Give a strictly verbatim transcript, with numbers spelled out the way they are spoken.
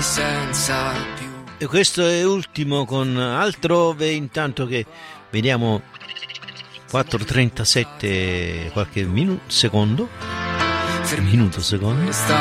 senza più. E questo è ultimo con Altrove, intanto che vediamo quattro e trentasette qualche minuto, secondo, minuto secondo.